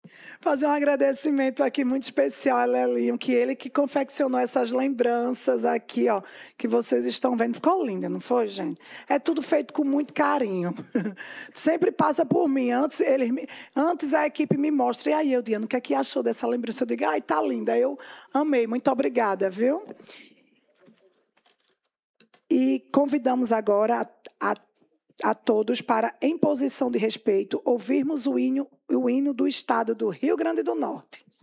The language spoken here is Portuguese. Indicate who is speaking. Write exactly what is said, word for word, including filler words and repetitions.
Speaker 1: Fazer um agradecimento aqui muito especial a Lelinho, que ele que confeccionou essas lembranças aqui, ó, que vocês estão vendo. Ficou linda, não foi, gente? É tudo feito com muito carinho. Sempre passa por mim. Antes, ele, antes a equipe me mostra. E aí, eu, Diana, o que é que achou dessa lembrança? Eu digo, ai, tá linda. Eu amei. Muito obrigada, viu? E convidamos agora a, a a todos para, em posição de respeito, ouvirmos o hino, o hino do Estado do Rio Grande do Norte.